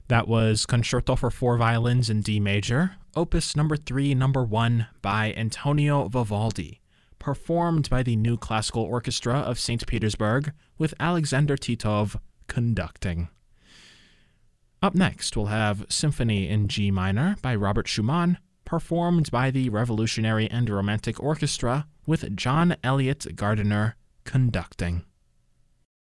That was Concerto for Four Violins in D Major, Opus number 3, number 1 by Antonio Vivaldi, performed by the New Classical Orchestra of St. Petersburg with Alexander Titov conducting. Up next, we'll have Symphony in G Minor by Robert Schumann, performed by the Revolutionary and Romantic Orchestra with John Elliott Gardiner conducting.